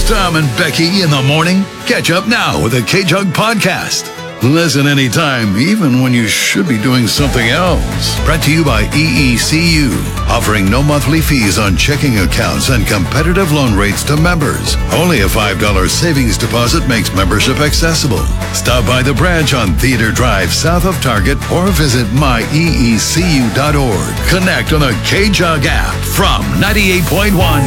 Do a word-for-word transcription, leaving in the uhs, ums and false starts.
Tom and Becky in the morning? Catch up now with the K-Jug Podcast. Listen anytime, even when you should be doing something else. Brought to you by E E C U, offering no monthly fees on checking accounts and competitive loan rates to members. Only a five dollars savings deposit makes membership accessible. Stop by the branch on Theater Drive south of Target or visit my e e c u dot org. Connect on the K-Jug app from ninety-eight point one